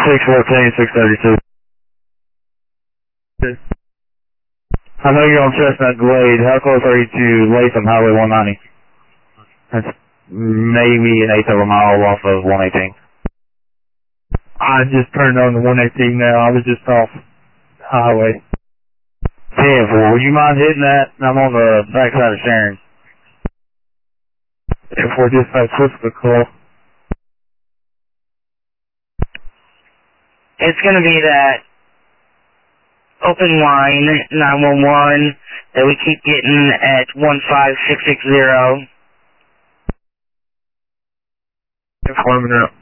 614, 632. I know you're on Chestnut Glade. How close are you to Latham Highway 190? That's maybe an eighth of a mile off of 118. I just turned on the 118 now. I was just off highway. 10-4. Would you mind hitting that? I'm on the backside of Sharon. If we're just like what's the call? It's going to be that open line 911 that we keep getting at 15660. Informing